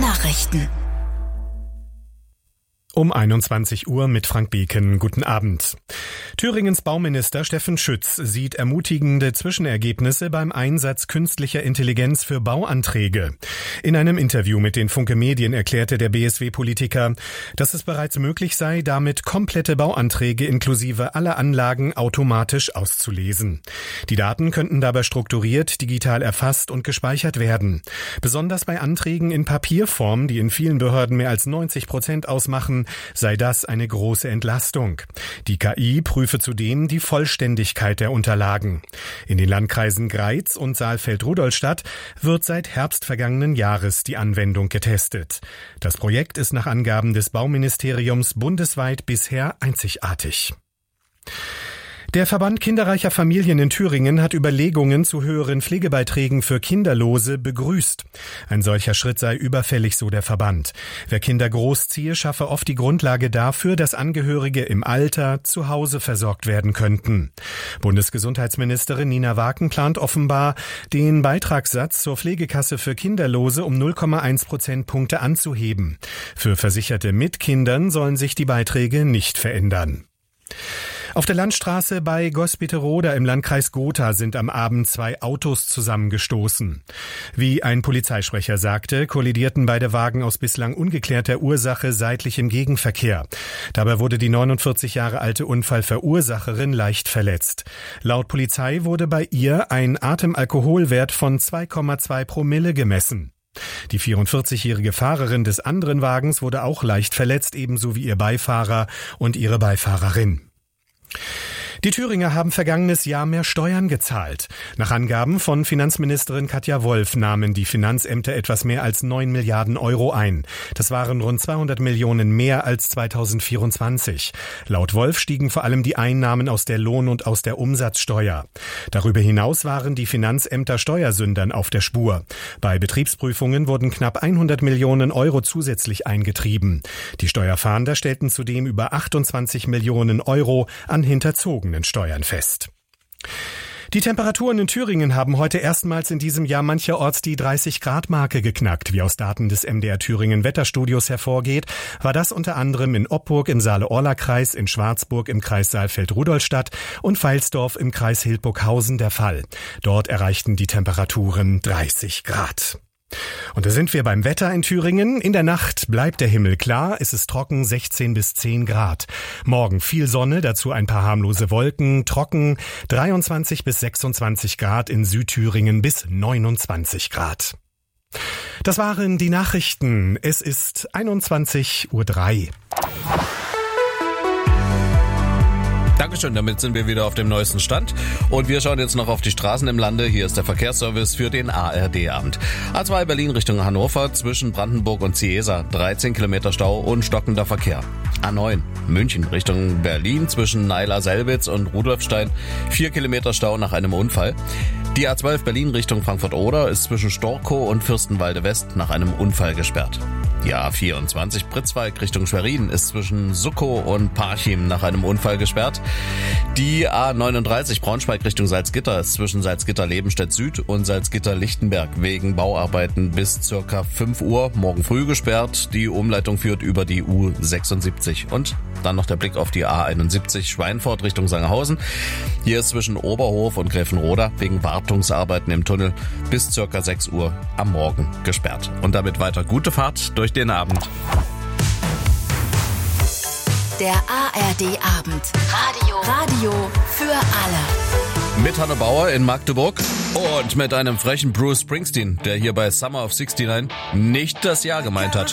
Nachrichten. Um 21 Uhr mit Frank Beken. Guten Abend. Thüringens Bauminister Steffen Schütz sieht ermutigende Zwischenergebnisse beim Einsatz künstlicher Intelligenz für Bauanträge. In einem Interview mit den Funke Medien erklärte der BSW-Politiker, dass es bereits möglich sei, damit komplette Bauanträge inklusive aller Anlagen automatisch auszulesen. Die Daten könnten dabei strukturiert, digital erfasst und gespeichert werden. Besonders bei Anträgen in Papierform, die in vielen Behörden mehr als 90% ausmachen, sei das eine große Entlastung. Die KI prüfe zudem die Vollständigkeit der Unterlagen. In den Landkreisen Greiz und Saalfeld-Rudolstadt wird seit Herbst vergangenen Jahres die Anwendung getestet. Das Projekt ist nach Angaben des Bauministeriums bundesweit bisher einzigartig. Der Verband kinderreicher Familien in Thüringen hat Überlegungen zu höheren Pflegebeiträgen für Kinderlose begrüßt. Ein solcher Schritt sei überfällig, so der Verband. Wer Kinder großziehe, schaffe oft die Grundlage dafür, dass Angehörige im Alter zu Hause versorgt werden könnten. Bundesgesundheitsministerin Nina Waken plant offenbar, den Beitragssatz zur Pflegekasse für Kinderlose um 0,1 Prozentpunkte anzuheben. Für Versicherte mit Kindern sollen sich die Beiträge nicht verändern. Auf der Landstraße bei Gospiterode im Landkreis Gotha sind am Abend 2 Autos zusammengestoßen. Wie ein Polizeisprecher sagte, kollidierten beide Wagen aus bislang ungeklärter Ursache seitlich im Gegenverkehr. Dabei wurde die 49 Jahre alte Unfallverursacherin leicht verletzt. Laut Polizei wurde bei ihr ein Atemalkoholwert von 2,2 Promille gemessen. Die 44-jährige Fahrerin des anderen Wagens wurde auch leicht verletzt, ebenso wie ihr Beifahrer und ihre Beifahrerin. Die Thüringer haben vergangenes Jahr mehr Steuern gezahlt. Nach Angaben von Finanzministerin Katja Wolf nahmen die Finanzämter etwas mehr als 9 Milliarden Euro ein. Das waren rund 200 Millionen mehr als 2024. Laut Wolf stiegen vor allem die Einnahmen aus der Lohn- und aus der Umsatzsteuer. Darüber hinaus waren die Finanzämter Steuersündern auf der Spur. Bei Betriebsprüfungen wurden knapp 100 Millionen Euro zusätzlich eingetrieben. Die Steuerfahnder stellten zudem über 28 Millionen Euro an hinterzogenen Steuern fest. Die Temperaturen in Thüringen haben heute erstmals in diesem Jahr mancherorts die 30-Grad-Marke geknackt. Wie aus Daten des MDR Thüringen Wetterstudios hervorgeht, war das unter anderem in Oppurg im Saale-Orla-Kreis, in Schwarzburg im Kreis Saalfeld-Rudolstadt und Veilsdorf im Kreis Hildburghausen der Fall. Dort erreichten die Temperaturen 30 Grad. Und da sind wir beim Wetter in Thüringen. In der Nacht bleibt der Himmel klar, es ist trocken, 16 bis 10 Grad. Morgen viel Sonne, dazu ein paar harmlose Wolken, trocken, 23 bis 26 Grad, in Südthüringen bis 29 Grad. Das waren die Nachrichten. Es ist 21:03 Uhr. Dankeschön, damit sind wir wieder auf dem neuesten Stand und wir schauen jetzt noch auf die Straßen im Lande. Hier ist der Verkehrsservice für den ARD-Abend. A2 Berlin Richtung Hannover zwischen Brandenburg und Ciesa, 13 Kilometer Stau und stockender Verkehr. A9 München Richtung Berlin zwischen Naila-Selbitz und Rudolfstein, 4 Kilometer Stau nach einem Unfall. Die A12 Berlin Richtung Frankfurt-Oder ist zwischen Storkow und Fürstenwalde West nach einem Unfall gesperrt. Die A24 Pritzwalk Richtung Schwerin ist zwischen Suckow und Parchim nach einem Unfall gesperrt. Die A39 Braunschweig Richtung Salzgitter ist zwischen Salzgitter-Lebenstedt Süd und Salzgitter-Lichtenberg wegen Bauarbeiten bis ca. 5 Uhr morgen früh gesperrt. Die Umleitung führt über die U76. Und dann noch der Blick auf die A71 Schweinfurt Richtung Sangerhausen. Hier ist zwischen Oberhof und Gräfenroda wegen Wartungsarbeiten im Tunnel bis ca. 6 Uhr am Morgen gesperrt. Und damit weiter gute Fahrt durch den Abend. Der ARD-Abend. Radio für alle. Mit Hanne Bauer in Magdeburg und mit einem frechen Bruce Springsteen, der hier bei Summer of '69 nicht das Jahr gemeint hat.